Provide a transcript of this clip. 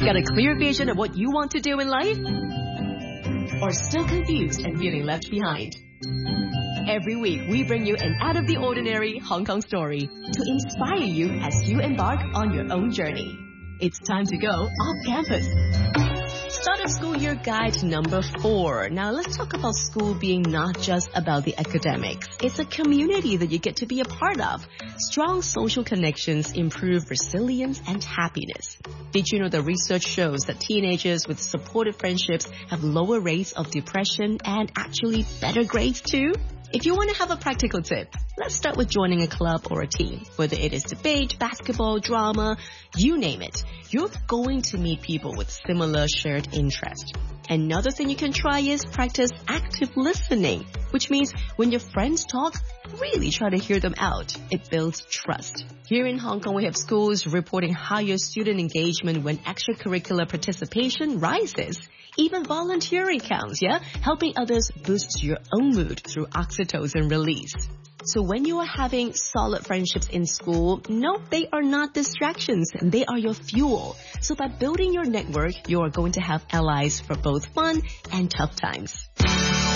Got a clear vision of what you want to do in life? Or still confused and feeling left behind? Every week, we bring you an out-of-the-ordinary Hong Kong story to inspire you as you embark on your own journey. It's time to go off campus. Start of school year guide number 4. Now let's talk about school being not just about the academics. It's a community that you get to be a part of. Strong social connections improve resilience and happiness. Did you know that research shows that teenagers with supportive friendships have lower rates of depression and actually better grades too? If you want to have a practical tip, let's start with joining a club or a team. Whether it is debate, basketball, drama, you name it, you're going to meet people with similar shared interests. Another thing you can try is practice active listening, which means when your friends talk, really try to hear them out. It builds trust. Here in Hong Kong, we have schools reporting higher student engagement when extracurricular participation rises. Even volunteering counts, yeah? Helping others boosts your own mood through oxytocin release. So when you are having solid friendships in school, no, they are not distractions. They are your fuel. So by building your network, you are going to have allies for both fun and tough times.